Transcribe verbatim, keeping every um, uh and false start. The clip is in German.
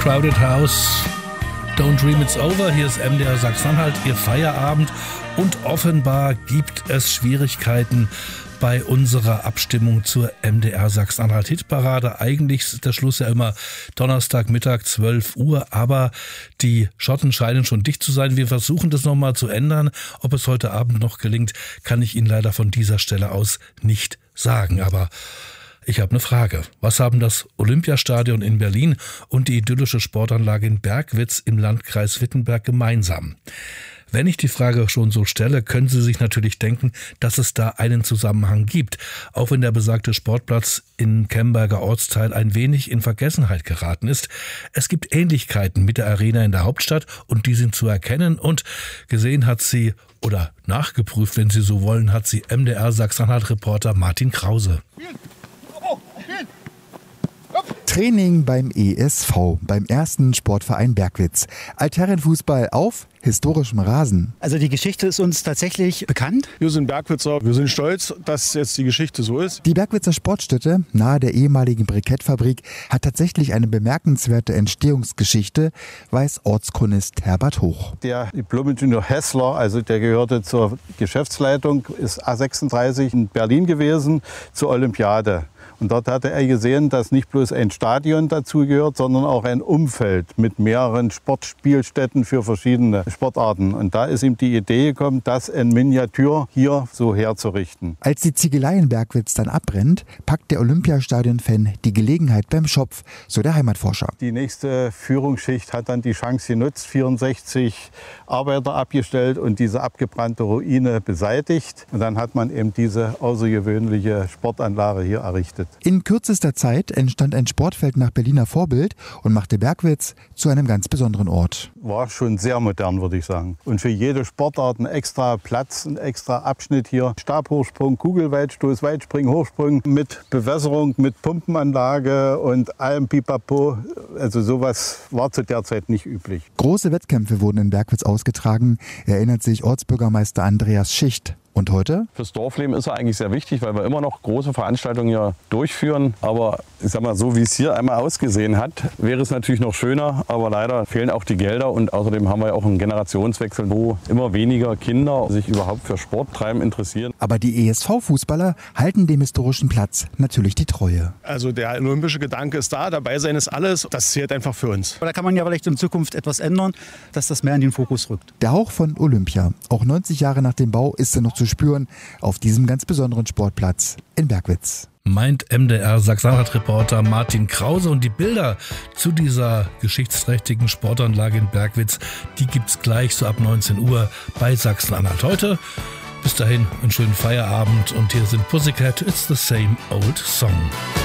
Crowded House. Don't Dream It's Over. Hier ist M D R Sachsen-Anhalt, Ihr Feierabend. Und offenbar gibt es Schwierigkeiten bei unserer Abstimmung zur M D R Sachsen-Anhalt Hitparade. Eigentlich ist der Schluss ja immer Donnerstagmittag, zwölf Uhr, aber die Schotten scheinen schon dicht zu sein. Wir versuchen das nochmal zu ändern. Ob es heute Abend noch gelingt, kann ich Ihnen leider von dieser Stelle aus nicht sagen. Aber ich habe eine Frage. Was haben das Olympiastadion in Berlin und die idyllische Sportanlage in Bergwitz im Landkreis Wittenberg gemeinsam? Wenn ich die Frage schon so stelle, können Sie sich natürlich denken, dass es da einen Zusammenhang gibt, auch wenn der besagte Sportplatz in Kemberger Ortsteil ein wenig in Vergessenheit geraten ist. Es gibt Ähnlichkeiten mit der Arena in der Hauptstadt und die sind zu erkennen, und gesehen hat sie, oder nachgeprüft, wenn Sie so wollen, hat sie M D R Sachsen-Anhalt-Reporter Martin Krause. Training beim E S V, beim ersten Sportverein Bergwitz. Altherrenfußball auf historischem Rasen. Also die Geschichte ist uns tatsächlich bekannt. Wir sind Bergwitzer, wir sind stolz, dass jetzt die Geschichte so ist. Die Bergwitzer Sportstätte nahe der ehemaligen Brikettfabrik hat tatsächlich eine bemerkenswerte Entstehungsgeschichte, weiß Ortschronist Herbert Hoch. Der Diplom-Ingenieur Hessler, also der gehörte zur Geschäftsleitung, ist A sechsunddreißig in Berlin gewesen zur Olympiade. Und dort hatte er gesehen, dass nicht bloß ein Stadion dazugehört, sondern auch ein Umfeld mit mehreren Sportspielstätten für verschiedene Sportarten. Und da ist ihm die Idee gekommen, das in Miniatur hier so herzurichten. Als die Ziegelei in Bergwitz dann abbrennt, packt der Olympiastadion-Fan die Gelegenheit beim Schopf, so der Heimatforscher. Die nächste Führungsschicht hat dann die Chance genutzt, vierundsechzig Arbeiter abgestellt und diese abgebrannte Ruine beseitigt. Und dann hat man eben diese außergewöhnliche Sportanlage hier errichtet. In kürzester Zeit entstand ein Sportfeld nach Berliner Vorbild und machte Bergwitz zu einem ganz besonderen Ort. War schon sehr modern, würde ich sagen. Und für jede Sportart ein extra Platz, ein extra Abschnitt hier. Stabhochsprung, Kugelweitstoß, Weitsprung, Hochsprung mit Bewässerung, mit Pumpenanlage und allem Pipapo. Also sowas war zu der Zeit nicht üblich. Große Wettkämpfe wurden in Bergwitz ausgetragen, erinnert sich Ortsbürgermeister Andreas Schicht. Und heute? Fürs Dorfleben ist er eigentlich sehr wichtig, weil wir immer noch große Veranstaltungen hier durchführen. Aber ich sag mal, so wie es hier einmal ausgesehen hat, wäre es natürlich noch schöner. Aber leider fehlen auch die Gelder, und außerdem haben wir ja auch einen Generationswechsel, wo immer weniger Kinder sich überhaupt für Sporttreiben interessieren. Aber die E S V-Fußballer halten dem historischen Platz natürlich die Treue. Also der olympische Gedanke ist da, dabei sein ist alles. Das zählt einfach für uns. Da kann man ja vielleicht in Zukunft etwas ändern, dass das mehr in den Fokus rückt. Der Hauch von Olympia, auch neunzig Jahre nach dem Bau, ist er noch zu spüren auf diesem ganz besonderen Sportplatz in Bergwitz. Meint M D R Sachsen-Anhalt-Reporter Martin Krause. Und die Bilder zu dieser geschichtsträchtigen Sportanlage in Bergwitz, die gibt's gleich so ab neunzehn Uhr bei Sachsen-Anhalt heute. Bis dahin einen schönen Feierabend, und hier sind Pussycat, It's the Same Old Song.